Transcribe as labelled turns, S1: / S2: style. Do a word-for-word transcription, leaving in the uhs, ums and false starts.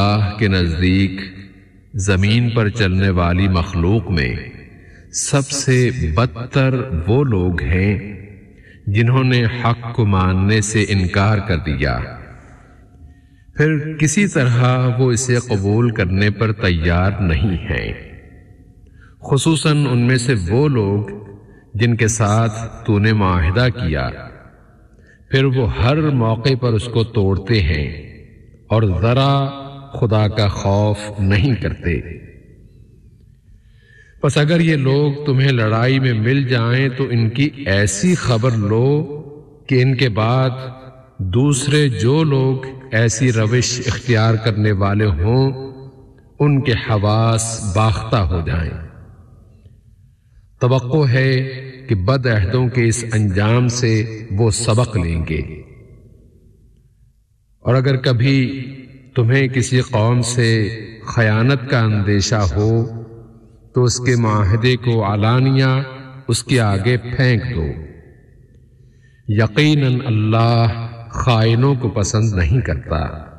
S1: اللہ کے نزدیک زمین پر چلنے والی مخلوق میں سب سے بدتر وہ لوگ ہیں جنہوں نے حق کو ماننے سے انکار کر دیا، پھر کسی طرح وہ اسے قبول کرنے پر تیار نہیں ہیں، خصوصاً ان میں سے وہ لوگ جن کے ساتھ تو نے معاہدہ کیا، پھر وہ ہر موقع پر اس کو توڑتے ہیں اور ذرا خدا کا خوف نہیں کرتے۔ پس اگر یہ لوگ تمہیں لڑائی میں مل جائیں تو ان کی ایسی خبر لو کہ ان کے بعد دوسرے جو لوگ ایسی روش اختیار کرنے والے ہوں ان کے حواس باختہ ہو جائیں۔ توقع ہے کہ بد عہدوں کے اس انجام سے وہ سبق لیں گے۔ اور اگر کبھی تمہیں کسی قوم سے خیانت کا اندیشہ ہو تو اس کے معاہدے کو علانیہ اس کے آگے پھینک دو، یقیناً اللہ خائنوں کو پسند نہیں کرتا۔